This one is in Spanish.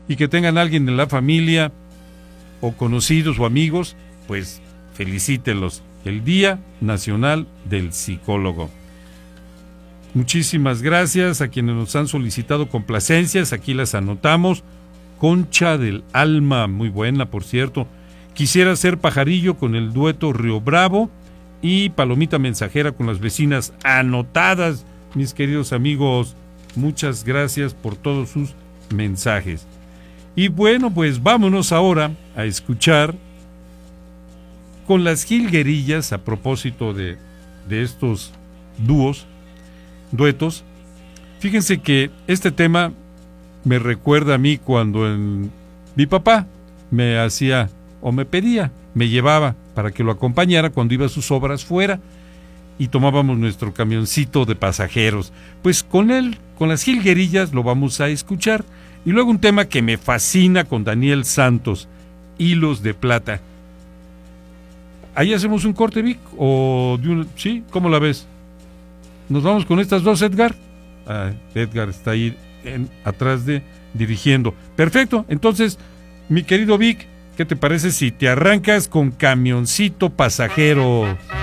y que tengan alguien en la familia o conocidos o amigos, pues felicítelos. El Día Nacional del Psicólogo. Muchísimas gracias a quienes nos han solicitado complacencias, aquí las anotamos. Concha del Alma, muy buena, por cierto. Quisiera ser Pajarillo con el dueto Río Bravo y Palomita Mensajera con las vecinas, anotadas, mis queridos amigos. Muchas gracias por todos sus mensajes. Y bueno, pues vámonos ahora a escuchar con las jilguerillas, a propósito de estos duetos. Fíjense que este tema me recuerda a mí cuando mi papá me hacía o me pedía, me llevaba para que lo acompañara cuando iba a sus obras fuera y tomábamos nuestro camioncito de pasajeros. Pues con él, con las jilguerillas, lo vamos a escuchar. Y luego un tema que me fascina con Daniel Santos, Hilos de Plata. ¿Ahí hacemos un corte, Vic? ¿Sí? ¿Cómo la ves? ¿Nos vamos con estas dos, Edgar? Edgar está ahí atrás dirigiendo. Perfecto, entonces, mi querido Vic, ¿qué te parece si te arrancas con Camioncito Pasajero?